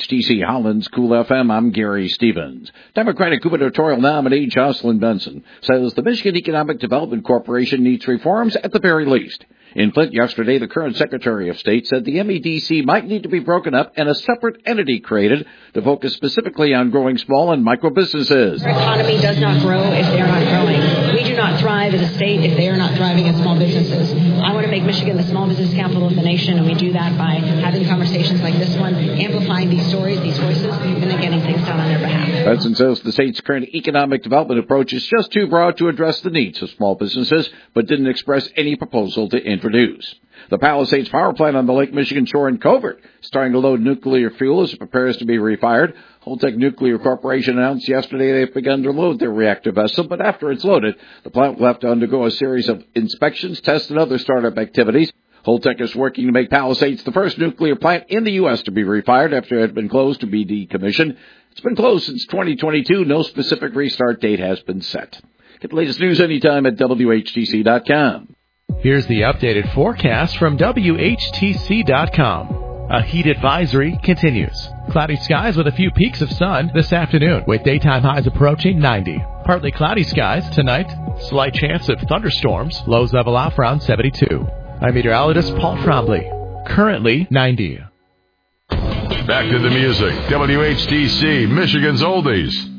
WHTC Holland's Cool FM, I'm Gary Stevens. Democratic gubernatorial nominee Jocelyn Benson says the Michigan Economic Development Corporation needs reforms at the very least. In Flint yesterday, the current Secretary of State said the MEDC might need to be broken up and a separate entity created to focus specifically on growing small and micro businesses. Our economy does not grow if they are not growing. We do not thrive as a state if they are not thriving as small businesses. I want to make Michigan the small business capital of the nation, and we do that by having conversations like this one, amplifying these stories, these voices, and then getting things done on their behalf. Benson says the state's current economic development approach is just too broad to address the needs of small businesses, but didn't express any proposal to introduce. The Palisades power plant on the Lake Michigan shore in Covert is starting to load nuclear fuel as it prepares to be refired. Holtec Nuclear Corporation announced yesterday they've begun to load their reactor vessel, but after it's loaded, the plant will have to undergo a series of inspections, tests, and other startup activities. Holtec is working to make Palisades the first nuclear plant in the U.S. to be refired after it had been closed to be decommissioned. It's been closed since 2022. No specific restart date has been set. Get the latest news anytime at WHTC.com. Here's the updated forecast from WHTC.com. A heat advisory continues. Cloudy skies with a few peaks of sun this afternoon, with daytime highs approaching 90. Partly cloudy skies tonight. Slight chance of thunderstorms. Lows level off around 72. I'm meteorologist Paul Trombley. Currently 90. Back to the music. WHTC, Michigan's Oldies.